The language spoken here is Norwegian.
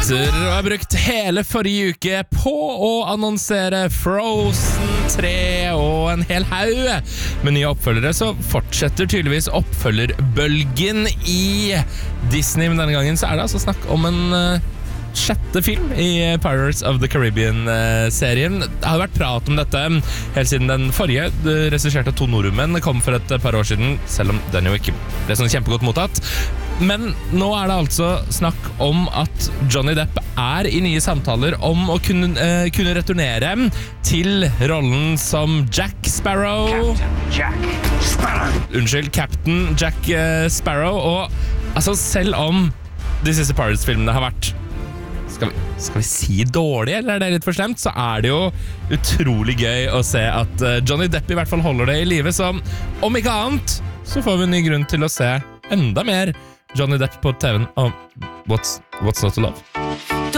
Etter å ha brukt hele forrige uke på å annonsere Frozen 3 og en hel haug med nye oppfølgere, så fortsetter tydeligvis oppfølgerbølgen i Disney. Men denne gangen så er det altså snakk om en sjette film i Pirates of the Caribbean-serien. Det har vært prat om dette helt siden den forrige, regissert av 2 nordmenn, kom for et par år siden, selv om den jo ikke ble sånn kjempegodt mottatt. Men nå er det altså snakk om at Johnny Depp er i nye samtaler om å kunne returnere til rollen som Jack Sparrow. Captain Jack Sparrow. Og altså, selv om de siste Pirates-filmene har vært skal vi si dårlig, eller er det litt for slemt, så er det jo utrolig gøy å se at Johnny Depp i hvert fall holder det i live, så om ikke annet så får vi en ny grunn til å se enda mer Johnny Depp på TV-en. What's Not to Love?